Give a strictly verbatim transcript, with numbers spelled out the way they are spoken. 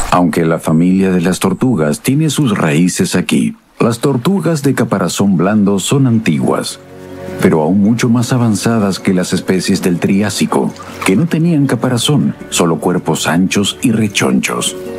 Aunque la familia de las tortugas tiene sus raíces aquí, las tortugas de caparazón blando son antiguas, pero aún mucho más avanzadas que las especies del Triásico, que no tenían caparazón, solo cuerpos anchos y rechonchos.